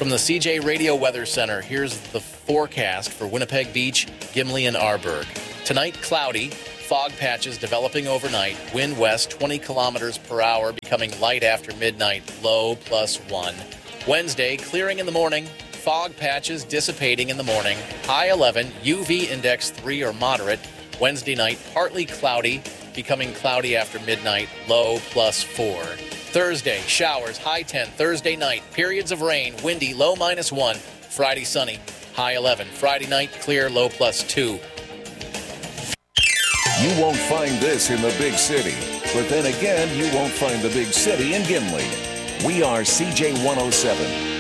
From the CJ Radio Weather Center, here's the forecast for Winnipeg Beach, Gimli, and Arborg. Tonight, cloudy. Fog patches developing overnight. Wind west 20 kilometers per hour, becoming light after midnight. Low +1. Wednesday, clearing in the morning. Fog patches dissipating in the morning. High 11. UV index 3 or moderate. Wednesday night, partly cloudy, becoming cloudy after midnight. Low +4. Thursday, showers. High 10. Thursday night, periods of rain. Windy. Low -1. Friday, sunny. High 11. Friday night, clear. Low +2. You won't find this in the big city. But then again, you won't find the big city in Gimli. We are CJ 107.